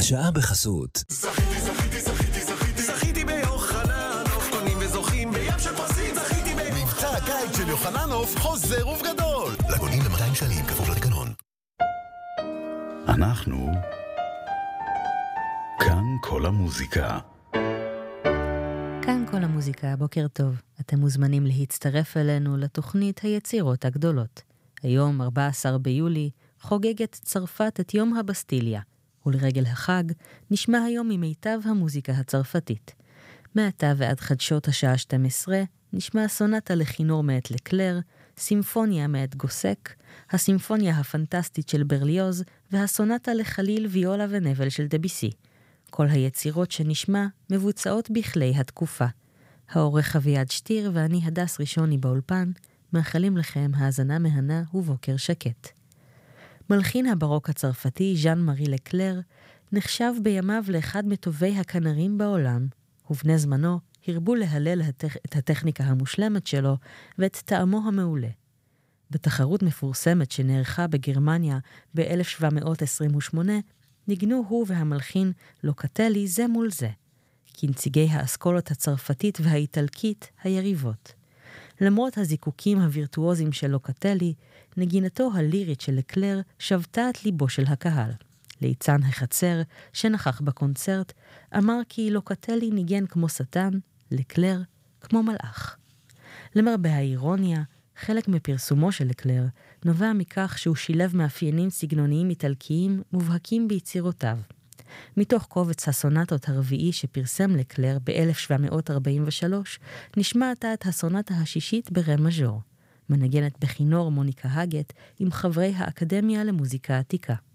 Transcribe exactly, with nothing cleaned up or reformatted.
השעה בחסות. זכיתי, זכיתי, זכיתי, זכיתי, זכיתי ביוחננוף, קונים וזוכים בים של פרסים, זכיתי ביוחננוף. מבצע הקיץ של יוחננוף חוזר ובגדול. לקונים ב-מאתיים שקלים כפוף לתקנון. אנחנו כאן כל המוזיקה. כאן כל המוזיקה, בוקר טוב. אתם מוזמנים להצטרף אלינו לתוכנית היצירות הגדולות. היום, ארבעה עשר ביולי, חוגגת צרפת את יום הבסטיליה, ולרגל החג נשמע היום ממיטב המוזיקה הצרפתית. מעתה ועד חדשות השעה שתים עשרה נשמע סונטה לכינור מאת לקלר, סימפוניה מאת גוסק, הסימפוניה הפנטסטית של ברליוז והסונטה לחליל, ויולה ונבל של דביסי. כל היצירות שנשמע מבוצעות בכלי התקופה. העורך אביעד שטיר ואני הדס ראשוני באולפן, מאחלים לכם האזנה מהנה ובוקר שקט. מלחין הברוק הצרפתי ז'אן מארי לקלר נחשב בימיו לאחד מטובי הכנרים בעולם, ובני זמנו הרבו להלל הטכ... את הטכניקה המושלמת שלו ואת טעמו המעולה. בתחרות מפורסמת שנערכה בגרמניה ב-אלף שבע מאות עשרים ושמונה, ניגנו הוא והמלחין לוקטלי זה מול זה, כנציגי האסכולות הצרפתית והאיטלקית היריבות. למרות הזיקוקים הווירטואוזיים של לוקטלי, נגינתו הלירית של לקלר שבתה את ליבו של הקהל. ליצן החצר, שנכח בקונצרט, אמר כי לוקטלי ניגן כמו שטן, לקלר כמו מלאך. למרבה האירוניה, חלק מפרסומו של לקלר נובע מכך שהוא שילב מאפיינים סגנוניים איטלקיים מובהקים ביצירותיו. מתוך קובץ הסונטות הרביעי שפרסם לקלר ב-אלף שבע מאות ארבעים ושלוש, נשמעת את הסונטה השישית ברם מז'ור, מנגנת בכינור מוניקה הגט עם חברי האקדמיה למוזיקה עתיקה.